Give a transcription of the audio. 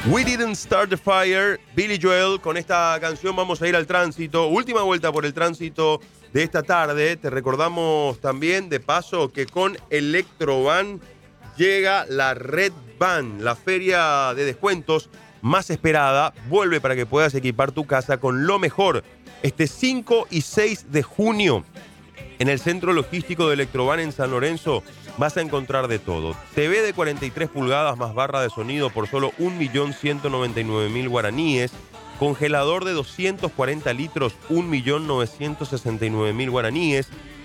We Didn't Start the Fire, Billy Joel. Con esta canción vamos a ir al tránsito. Última vuelta por el tránsito de esta tarde. Te recordamos también, de paso, que con Electrovan llega la Red Van, la feria de descuentos más esperada. Vuelve para que puedas equipar tu casa con lo mejor. Este 5 y 6 de junio, en el centro logístico de Electrovan en San Lorenzo, vas a encontrar de todo. TV de 43 pulgadas más barra de sonido por solo 1.199.000 guaraníes. Congelador de 240 litros, 1.969.000 guaraníes.